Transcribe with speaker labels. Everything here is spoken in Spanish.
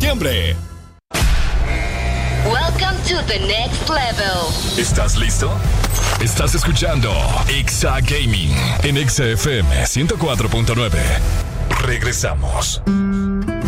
Speaker 1: septiembre.
Speaker 2: Welcome to the next level.
Speaker 1: ¿Estás listo? Estás escuchando Exa Gaming en Exa FM 104.9. Regresamos.